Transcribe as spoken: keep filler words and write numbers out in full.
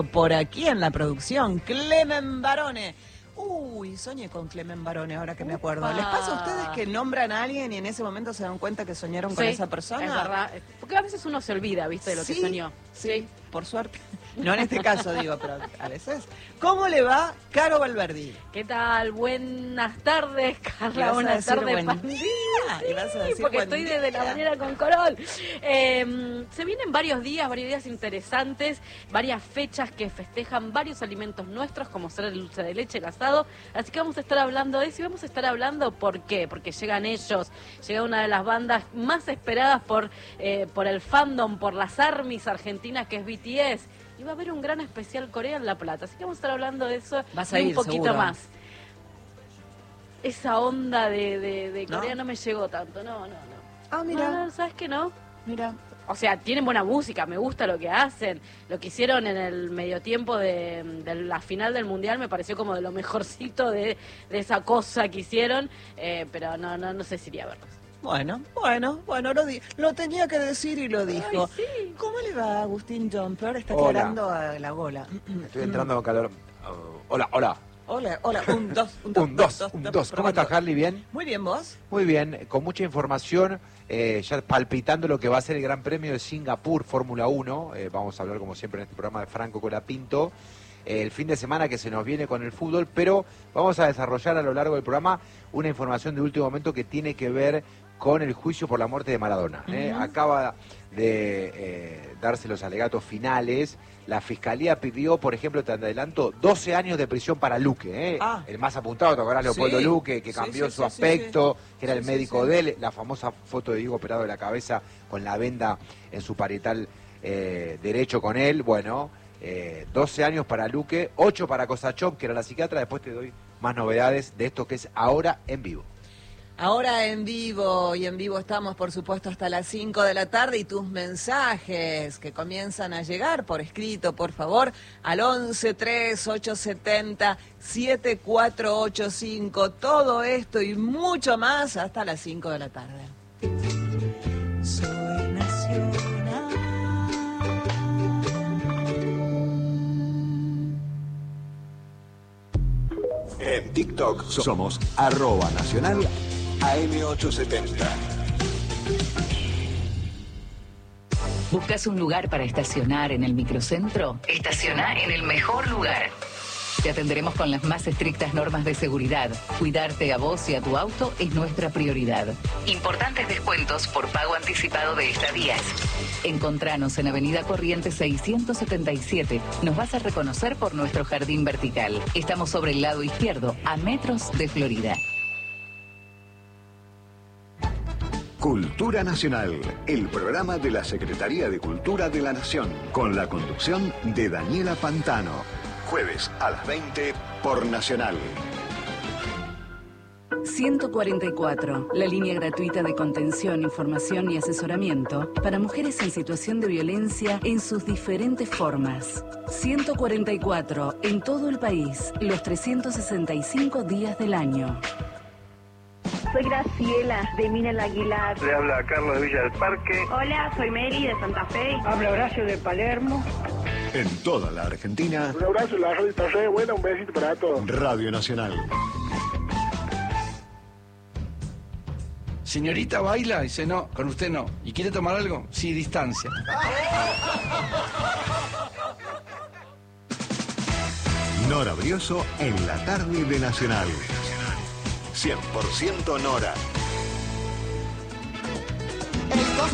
por aquí en la producción, Clemen Barone. Uy, soñé con Clemen Barone, ahora que me acuerdo. Upa. ¿Les pasa a ustedes que nombran a alguien y en ese momento se dan cuenta que soñaron con Sí, esa persona? es verdad. Porque a veces uno se olvida, ¿viste? De lo Sí, que soñó. Sí, por suerte. No en este caso, digo, pero a veces. ¿Cómo le va, Caro Valverdi? ¿Qué tal? Buenas tardes, ¿Y vas Carla. a Buenas decir tardes, buen pandilla. día? ¿Y vas a decir porque buen estoy día? desde la mañana con Corol. Eh, se vienen varios días, varios días interesantes, varias fechas que festejan varios alimentos nuestros, como ser el dulce de leche, el asado. Así que vamos a estar hablando de eso y vamos a estar hablando, ¿por qué? Porque llegan ellos, llega una de las bandas más esperadas por, eh, por el fandom, por las armies argentinas, que es B T S. Y va a haber un gran especial Corea en La Plata. Así que vamos a estar hablando de eso Vas a y ir, un poquito seguro. más. Esa onda de, de, de Corea ¿No? no me llegó tanto, no, no, no. Ah, mira, No, no, ¿sabes qué no? mira. O sea, tienen buena música, me gusta lo que hacen. Lo que hicieron en el medio tiempo de, de la final del Mundial me pareció como de lo mejorcito de, de esa cosa que hicieron, eh, pero no, no, no sé si iría a verlos. Bueno, bueno, bueno, lo, di lo tenía que decir y lo dijo. Ay, sí. ¿Cómo le va, Agustín Jumper? Está Hola. aclarando a la gola. Estoy entrando en calor. Uh, hola, hola. Hola, hola, un, dos, un, dos, Un dos, un dos. ¿Cómo probando. estás, Harley? ¿Bien? Muy bien, ¿vos? Muy bien, con mucha información, eh, ya palpitando lo que va a ser el Gran Premio de Singapur, Fórmula uno. Eh, vamos a hablar, como siempre, en este programa de Franco Colapinto. Eh, el fin de semana que se nos viene con el fútbol, pero vamos a desarrollar a lo largo del programa una información de último momento que tiene que ver con el juicio por la muerte de Maradona. ¿eh? Uh-huh. Acaba de eh, darse los alegatos finales. La Fiscalía pidió, por ejemplo, te adelanto, doce años de prisión para Luque, ¿eh? Ah. El más apuntado, ¿te acordás? Leopoldo Sí. Luque, que Sí, cambió sí, su sí, aspecto, sí, sí. que era Sí, el sí, médico sí. de él, la famosa foto de Diego operado de la cabeza con la venda en su parietal eh, derecho con él. Bueno, eh, doce años para Luque, ocho para Kosachov, que era la psiquiatra. Después te doy más novedades de esto que es Ahora en Vivo. Ahora en vivo, y en vivo estamos, por supuesto, hasta las cinco de la tarde, y tus mensajes que comienzan a llegar por escrito, por favor, al once tres ocho setenta siete cuatro ocho cinco. Todo esto y mucho más hasta las cinco de la tarde. Soy nacional. En TikTok somos arroba nacional A M ochocientos setenta. ¿Buscas un lugar para estacionar en el microcentro? Estaciona en el mejor lugar. Te atenderemos con las más estrictas normas de seguridad. Cuidarte a vos y a tu auto es nuestra prioridad. Importantes descuentos por pago anticipado de estadías. Encontranos en Avenida Corrientes seiscientos setenta y siete. Nos vas a reconocer por nuestro jardín vertical. Estamos sobre el lado izquierdo, a metros de Florida. Cultura Nacional, el programa de la Secretaría de Cultura de la Nación, con la conducción de Daniela Pantano. Jueves a las veinte por Nacional. ciento cuarenta y cuatro, la línea gratuita de contención, información y asesoramiento para mujeres en situación de violencia en sus diferentes formas. ciento cuarenta y cuatro, en todo el país, los trescientos sesenta y cinco días del año. Soy Graciela, de Mina el Aguilar. Le habla Carlos de Villa del Parque. Hola, soy Mary, de Santa Fe. Habla Horacio de Palermo. En toda la Argentina, Un abrazo, la radio está re buena, un besito para todos. Radio Nacional. Señorita, baila, dice no, con usted no. ¿Y quiere tomar algo? Sí, distancia. Nora Brioso en la tarde de Nacional. cien por ciento Nora.